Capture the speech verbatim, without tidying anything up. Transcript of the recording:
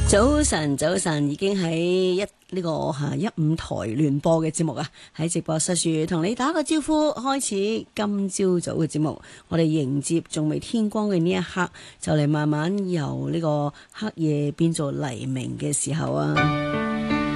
早晨，早晨，已經喺一呢、這個吓一五台聯播嘅節目啊，喺直播室處同你打個招呼，開始今朝早嘅節目。我哋迎接仲未天光嘅呢一刻，就嚟慢慢由呢個黑夜變做黎明嘅時候啊！